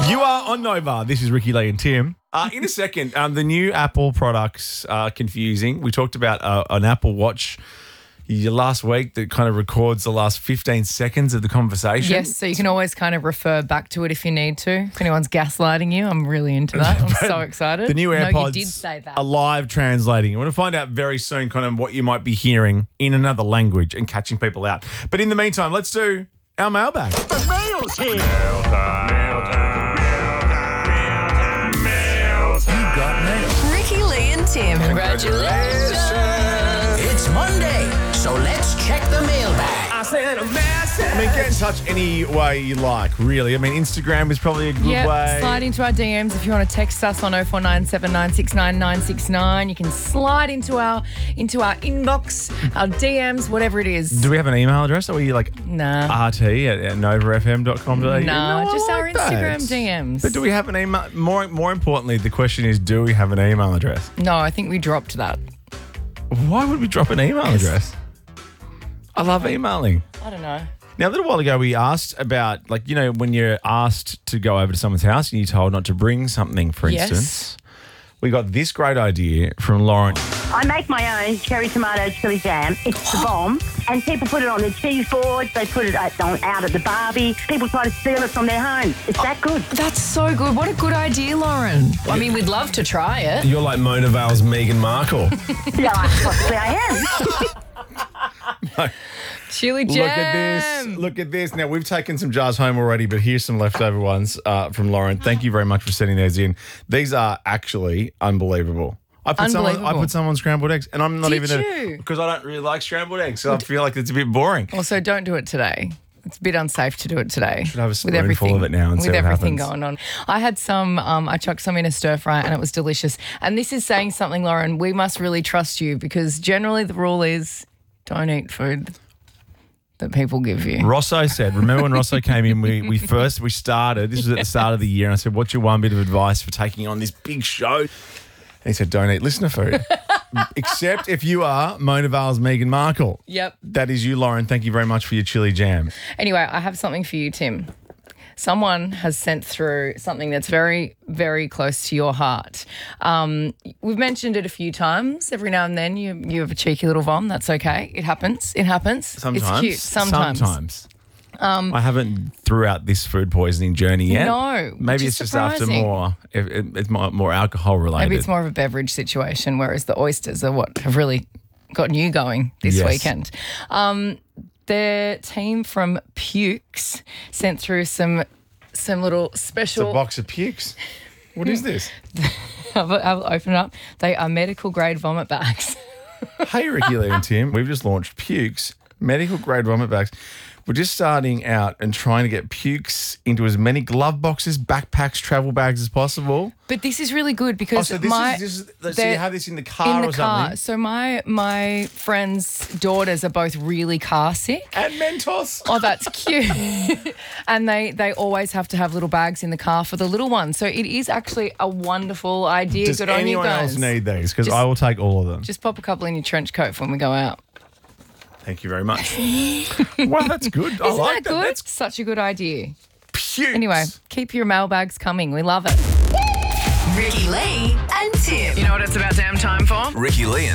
You are on Nova. This is Ricky Lee and Tim. In a second, the new Apple products are confusing. We talked about an Apple Watch last week that kind of records the last 15 seconds of the conversation. Yes, so you can always kind of refer back to it if you need to. If anyone's gaslighting you, I'm really into that. I'm so excited. The new AirPods No, you did say that. are live translating. I want to find out very soon kind of what you might be hearing in another language and catching people out. But in the meantime, let's do our mailbag. The mail's here. You got mail. Ricky, Lee and Tim. Congratulations. It's Monday, so let's check the mailbag. I mean, get in touch any way you like, really. I mean, Instagram is probably a good way. Slide into our DMs if you want to text us on 0497 969 969. You can slide into our inbox, our DMs, whatever it is. Do we have an email address? Or are you like Nah. RT at novafm.com.au? No, just our like that. Instagram DMs. But do we have an email? More importantly, the question is, do we have an email address? No, I think we dropped that. Why would we drop an email address? I love emailing. I don't know. Now, a little while ago, we asked about, like, you know, when you're asked to go over to someone's house and you're told not to bring something, for Yes. instance. We got this great idea from Lauren. I make my own cherry tomato chili jam. It's the bomb. And people put it on their cheese boards. They put it out at the barbie. People try to steal it from their homes. It's that good. That's so good. What a good idea, Lauren. I mean, we'd love to try it. You're like Mona Vale's Meghan Markle. Yeah, possibly I am. Chili jam. Look at this. Now, we've taken some jars home already, but here's some leftover ones from Lauren. Thank you very much for sending those in. These are actually unbelievable. I put some on scrambled eggs, and I'm not because I don't really like scrambled eggs, so I feel like it's a bit boring. Also, don't do it today. It's a bit unsafe to do it today. Should have a spoonful of it now and see with what everything happens. going on. I had some. I chucked some in a stir fry, and it was delicious. And this is saying something, Lauren. We must really trust you because generally the rule is don't eat food that people give you. Rosso said, remember when Rosso came in, we started, this was at the start of the year, and I said, what's your one bit of advice for taking on this big show? And he said, don't eat listener food. Except if you are Mona Vale's Meghan Markle. Yep. That is you, Lauren. Thank you very much for your chili jam. Anyway, I have something for you, Tim. Someone has sent through something that's very, very close to your heart. We've mentioned it a few times. Every now and then you have a cheeky little vom. That's okay. It happens. Sometimes. It's cute. Sometimes. I haven't throughout this food poisoning journey yet. No. Maybe which it's is just after surprising. it's more alcohol related. Maybe it's more of a beverage situation, whereas the oysters are what have really gotten you going this weekend. The team from Pukes sent through some little special. It's a box of pukes. What is this? I'll open it up. They are medical grade vomit bags. Hey, Ricky, Lee and Tim. We've just launched Pukes, medical grade vomit bags. We're just starting out and trying to get Pukes into as many glove boxes, backpacks, travel bags as possible. But this is really good because so you have this in the car or something? So my friends' daughters are both really car sick. And Mentos. Oh, that's cute. And they always have to have little bags in the car for the little ones. So it is actually a wonderful idea. Does Good on you anyone guys. else need these? Because I will take all of them. Just pop a couple in your trench coat when we go out. Thank you very much. Wow, that's good. I Isn't like that good? That's Such a good idea. Pukes. Anyway, keep your mailbags coming. We love it. Ricky, Lee and Tim. You know what it's about damn time for? Ricky Lee and